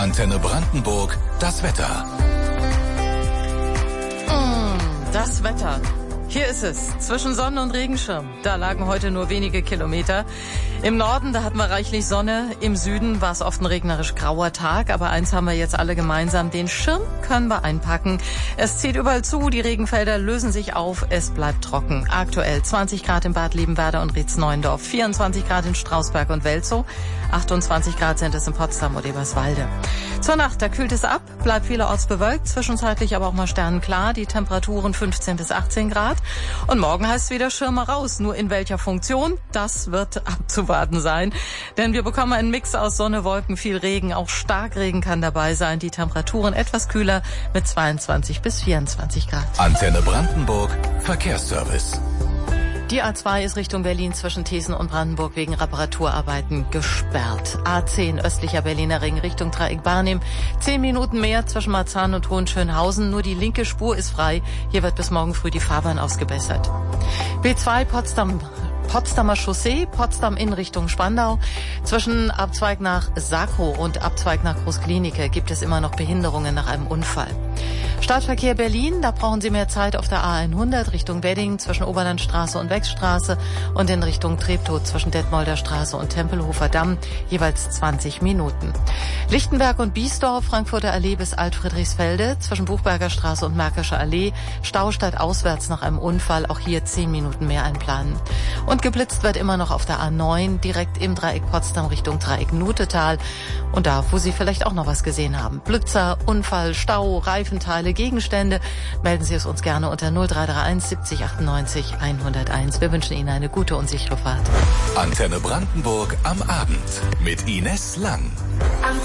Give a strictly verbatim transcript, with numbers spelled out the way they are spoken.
Antenne Brandenburg, das Wetter. Das Wetter. Hier ist es, zwischen Sonne und Regenschirm. Da lagen heute nur wenige Kilometer. Im Norden, da hatten wir reichlich Sonne. Im Süden war es oft ein regnerisch grauer Tag. Aber eins haben wir jetzt alle gemeinsam, den Schirm können wir einpacken. Es zieht überall zu, die Regenfelder lösen sich auf, es bleibt trocken. Aktuell zwanzig Grad in Bad Liebenwerda und Rietz-Neuendorf, vierundzwanzig Grad in Strausberg und Welzow, achtundzwanzig Grad sind es in Potsdam und Eberswalde. Zur Nacht, da kühlt es ab, bleibt vielerorts bewölkt, zwischenzeitlich aber auch mal sternenklar, die Temperaturen fünfzehn bis achtzehn Grad. Und morgen heißt es wieder Schirme raus. Nur in welcher Funktion? Das wird abzuwarten sein. Denn wir bekommen einen Mix aus Sonne, Wolken, viel Regen. Auch Starkregen kann dabei sein. Die Temperaturen etwas kühler mit zweiundzwanzig bis vierundzwanzig Grad. Antenne Brandenburg, Verkehrsservice. Die A zwei ist Richtung Berlin zwischen Thesen und Brandenburg wegen Reparaturarbeiten gesperrt. A zehn östlicher Berliner Ring Richtung Dreieck Barnim. Zehn Minuten mehr zwischen Marzahn und Hohenschönhausen. Nur die linke Spur ist frei. Hier wird bis morgen früh die Fahrbahn ausgebessert. B zwei Potsdam. Potsdamer Chaussee, Potsdam in Richtung Spandau. Zwischen Abzweig nach Sakro und Abzweig nach Großklinike gibt es immer noch Behinderungen nach einem Unfall. Stadtverkehr Berlin, da brauchen Sie mehr Zeit auf der A hundert Richtung Wedding zwischen Oberlandstraße und Wechstraße und in Richtung Treptow zwischen Detmolder Straße und Tempelhofer Damm jeweils zwanzig Minuten. Lichtenberg und Biesdorf, Frankfurter Allee bis Alt-Friedrichsfelde zwischen Buchberger Straße und Märkischer Allee, Staustadt auswärts nach einem Unfall, auch hier zehn Minuten mehr einplanen. Und geblitzt wird immer noch auf der A neun, direkt im Dreieck Potsdam Richtung Dreieck Nutetal. Und da, wo Sie vielleicht auch noch was gesehen haben. Blitzer, Unfall, Stau, Reifenteile, Gegenstände, melden Sie es uns gerne unter null drei drei eins siebzig achtundneunzig hunderteins. Wir wünschen Ihnen eine gute und sichere Fahrt. Antenne Brandenburg am Abend mit Ines Lang.